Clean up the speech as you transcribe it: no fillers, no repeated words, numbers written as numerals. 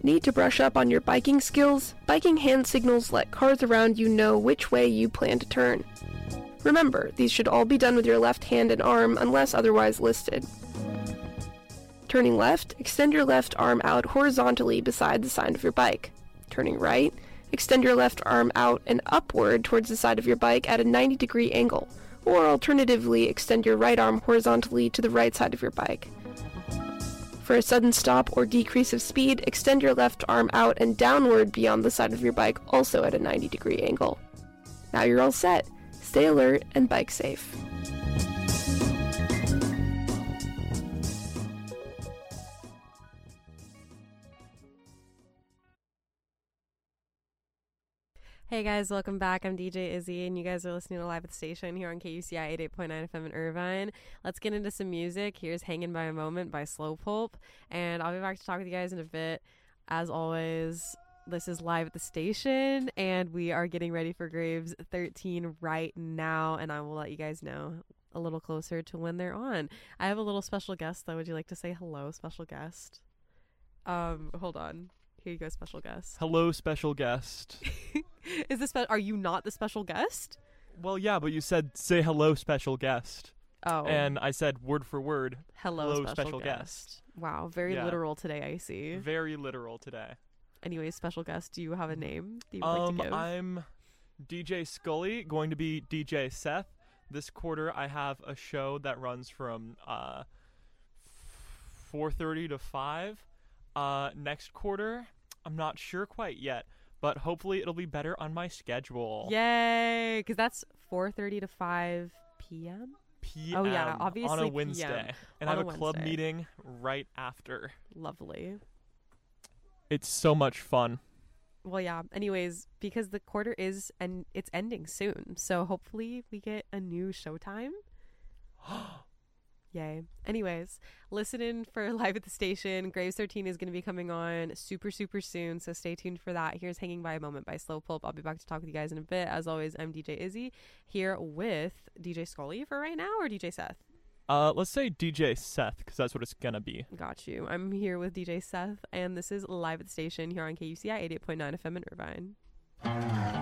Need to brush up on your biking skills? Biking hand signals let cars around you know which way you plan to turn. Remember, these should all be done with your left hand and arm unless otherwise listed. Turning left, extend your left arm out horizontally beside the side of your bike. Turning right, extend your left arm out and upward towards the side of your bike at a 90-degree angle, or alternatively, extend your right arm horizontally to the right side of your bike. For a sudden stop or decrease of speed, extend your left arm out and downward beyond the side of your bike, also at a 90-degree angle. Now you're all set. Stay alert and bike safe. Hey guys, welcome back. I'm DJ Izzy, and you guys are listening to Live at the Station here on KUCI 88.9 FM in Irvine. Let's get into some music. Here's Hanging by a Moment by Slow Pulp, and I'll be back to talk with you guys in a bit. As always, this is Live at the Station, and we are getting ready for Graves 13 right now, and I will let you guys know a little closer to when they're on. I have a little special guest, though. Would you like to say hello, special guest? Hold on. Here you go, special guest. Hello, special guest. Is this are you not the special guest? Well, yeah, but you said say hello, special guest. Oh. And I said word for word. Hello, special guest. Wow, very literal today, I see. Very literal today. Anyways, special guest, do you have a name that you would like to give? I'm DJ Scully, going to be DJ Seth. This quarter, I have a show that runs from 4:30 to 5. Next quarter, I'm not sure quite yet, but hopefully it'll be better on my schedule. Yay! Because that's 4:30 to 5 p.m.? PM. Oh, yeah, obviously on a Wednesday. PM. And I have a club meeting right after. Lovely. It's so much fun. Well, yeah. Anyways, because the quarter is, and it's ending soon, so hopefully we get a new showtime. Yay. Anyways, listen in for Live at the Station. Graves 13 is going to be coming on super soon, so stay tuned for that. Here's Hanging by a Moment by Slow Pulp. I'll be back to talk with you guys in a bit. As always, I'm DJ Izzy, here with DJ Scully for right now, or DJ Seth? Let's say DJ Seth, because that's what it's going to be. Got you. I'm here with DJ Seth, and this is Live at the Station here on KUCI 88.9 FM in Irvine.